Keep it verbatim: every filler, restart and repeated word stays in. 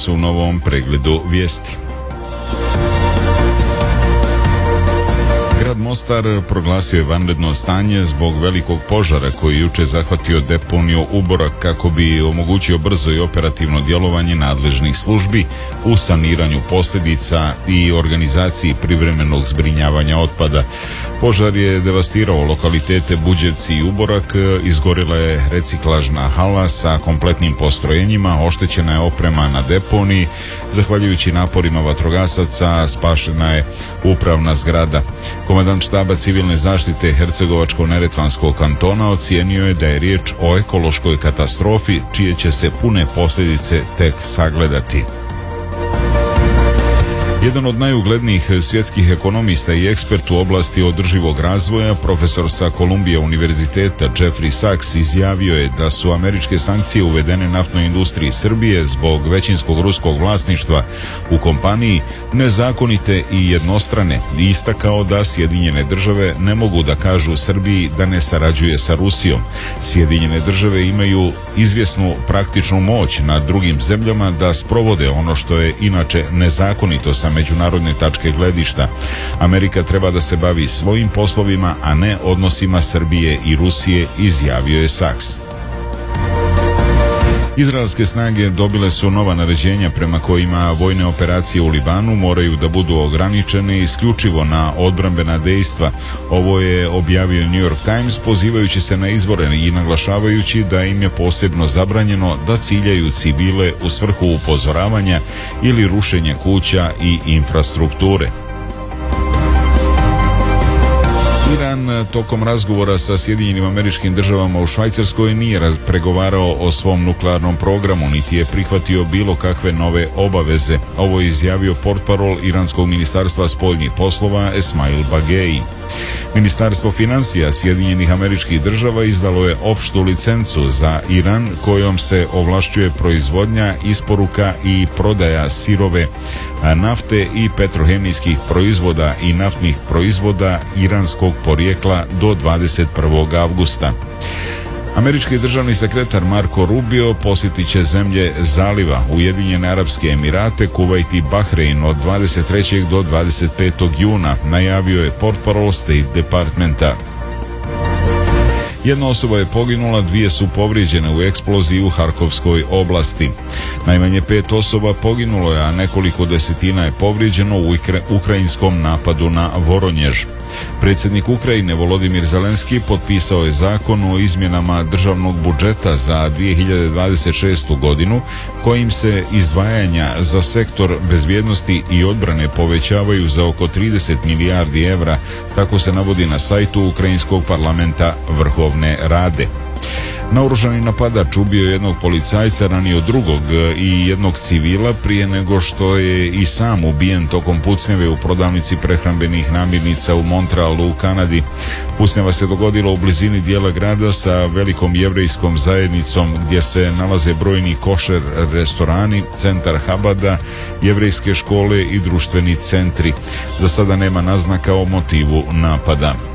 danas u novom pregledu vijesti. Grad Mostar proglasio je vanredno stanje zbog velikog požara koji je juče zahvatio deponiju Uborak kako bi omogućio brzo i operativno djelovanje nadležnih službi u saniranju posljedica i organizaciji privremenog zbrinjavanja otpada. Požar je devastirao lokalitete Buđevci i Uborak, izgorila je reciklažna hala sa kompletnim postrojenjima, oštećena je oprema na deponiji, zahvaljujući naporima vatrogasaca spašena je upravna zgrada. Komandant štaba civilne zaštite Hercegovačko-neretvanskog kantona ocijenio je da je riječ o ekološkoj katastrofi čije će se pune posljedice tek sagledati. Jedan od najuglednijih svjetskih ekonomista i ekspert u oblasti održivog razvoja, profesor sa Columbia univerziteta Jeffrey Sachs, izjavio je da su američke sankcije uvedene naftnoj industriji Srbije zbog većinskog ruskog vlasništva u kompaniji nezakonite i jednostrane i istakao da Sjedinjene države ne mogu da kažu Srbiji da ne sarađuje sa Rusijom. Sjedinjene države imaju izvjesnu praktičnu moć nad drugim zemljama da sprovode ono što je inače nezakonito sa međunarodne tačke gledišta. Amerika treba da se bavi svojim poslovima, a ne odnosima Srbije i Rusije, izjavio je Sachs. Izraelske snage dobile su nova naređenja prema kojima vojne operacije u Libanu moraju da budu ograničene isključivo na odbrambena dejstva. Ovo je objavio New York Times pozivajući se na izvore i naglašavajući da im je posebno zabranjeno da ciljaju civile u svrhu upozoravanja ili rušenja kuća i infrastrukture. Iran tokom razgovora sa Sjedinjenim Američkim Državama u Švajcarskoj nije pregovarao o svom nuklearnom programu, niti je prihvatio bilo kakve nove obaveze. Ovo je izjavio portparol Iranskog ministarstva spoljnih poslova Esmail Bagei. Ministarstvo financija Sjedinjenih Američkih Država izdalo je opštu licencu za Iran kojom se ovlašćuje proizvodnja, isporuka i prodaja sirove nafte i petrohemijskih proizvoda i naftnih proizvoda iranskog porijekla do dvadeset prvog avgusta. Američki državni sekretar Marco Rubio posjetit će zemlje Zaliva, Ujedinjene Arapske Emirate, Kuvajt i Bahrein od dvadeset trećeg do dvadeset petog juna, najavio je portparol State Departmenta. Jedna osoba je poginula, dvije su povrijeđene u eksploziji u Harkovskoj oblasti. Najmanje pet osoba poginulo je, a nekoliko desetina je povrijeđeno u ukrajinskom napadu na Voronjež. Predsjednik Ukrajine Volodimir Zelenski potpisao je zakon o izmjenama državnog budžeta za dvije hiljade dvadeset šestu godinu kojim se izdvajanja za sektor bezbjednosti i odbrane povećavaju za oko trideset milijardi evra, tako se navodi na sajtu Ukrajinskog parlamenta Vrhovne Rade. Naoružani napadač ubio jednog policajca, ranio drugog i jednog civila prije nego što je i sam ubijen tokom pucnjave u prodavnici prehrambenih namirnica u Montrealu u Kanadi. Pucnjava se dogodila u blizini dijela grada sa velikom jevrejskom zajednicom gdje se nalaze brojni košer restorani, centar Habada, jevrejske škole i društveni centri. Za sada nema naznaka o motivu napada.